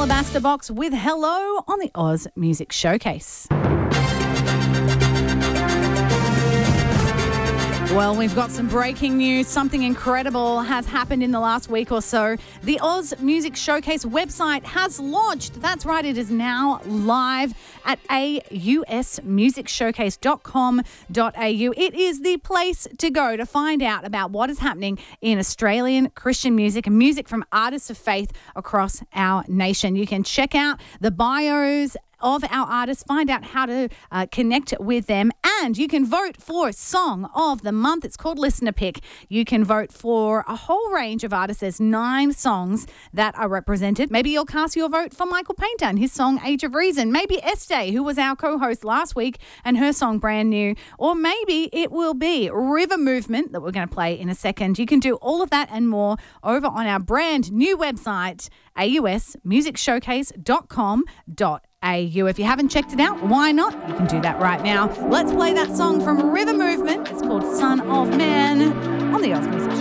Alabaster Box with Hello on the Oz Music Showcase. Well, we've got some breaking news. Something incredible has happened in the last week or so. The Oz Music Showcase website has launched. That's right, it is now live at ausmusicshowcase.com.au. It is the place to go to find out about what is happening in Australian Christian music and music from artists of faith across our nation. You can check out the bios of our artists, find out how to connect with them, and you can vote for Song of the Month. It's called Listener Pick. You can vote for a whole range of artists. There's 9 songs that are represented. Maybe you'll cast your vote for Michael Painter and his song Age of Reason. Maybe Estee, who was our co-host last week, and her song Brand New. Or maybe it will be River Movement that we're going to play in a second. You can do all of that and more over on our brand new website, ausmusicshowcase.com.au. If you haven't checked it out, why not? You can do that right now. Let's play that song from River Movement. It's called Son of Man on the Oz Music